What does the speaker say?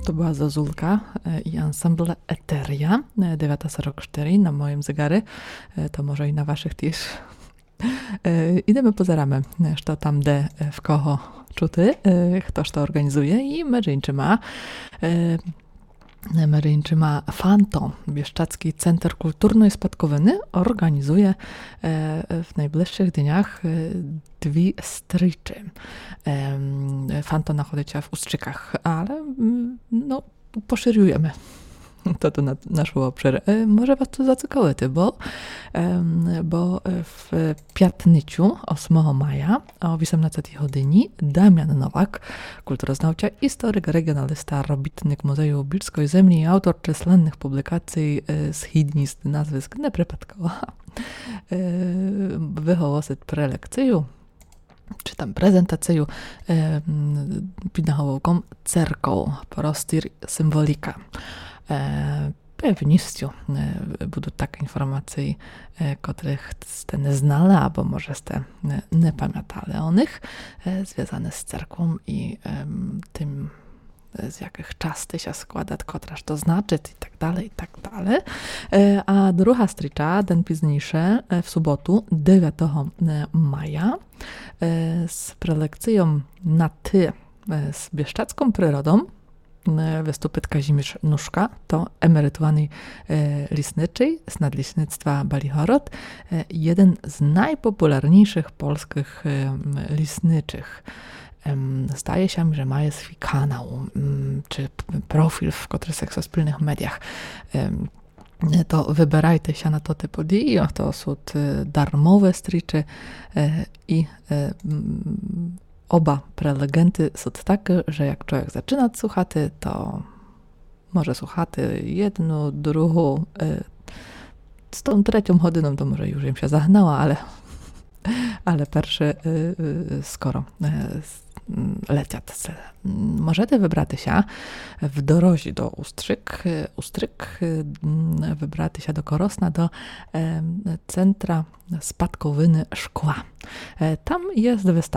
To była Zozulka i ensemble Eteria 9:44 na moim zegary, to może i na waszych też. Ideme pozeramy, što tam de w koho čuti, ktoś to organizuje i Meryńczyma Fanto, Bieszczadzki Center Kulturnej Spadkowiny, organizuje w najbliższych dniach dwie striczy. Fanto nachodzicie w Ustrzykach, ale no, poszerujemy to na nasz obszar. Może was to zaciekawi, bo w piatnyciu 8 maja o 18 godzinie Damian Nowak, kulturoznawca, historyk, regionalista, robitnik Muzeum Bielskiej Ziemi i autor czyslennych publikacji z hidnist nazwisk nieprzypadkowo, wyhołosyć prelekcję czy tam prezentację pід наголовком «Церков. Простір символіка». Pewnością będą takie informacje, których ste nie znali, albo może ste nie pamiętali o nich, związane z cerkвą i tym, z jakich czasów się składa, kotraż to znaczy i tak dalej, i tak dalej. A druga stricza, den późniejszy, w sobotę 9 maja, z prelekcją na ty z bieszczacką przyrodą, wystupyt Kazimierz Nuszka, to emerytowany leśniczy z nadleśnictwa Balihorod, jeden z najpopularniejszych polskich leśniczych. Zdaje się, że ma swój kanał, czy profil w których w wspólnych mediach. To wybierajcie się na to typu podії, to są darmowe striczy i oba prelegenty są takie, że jak człowiek zaczyna słuchać, to może słuchać jedną, drugą, z tą trzecią godziną to może już im się zagnała, ale pierwszy skoro leciat. Możecie wybrać się w dorożi do Ustryk, wybrać się do Korosna, do Centra Spadkowiny Szkła. Tam jest wystawa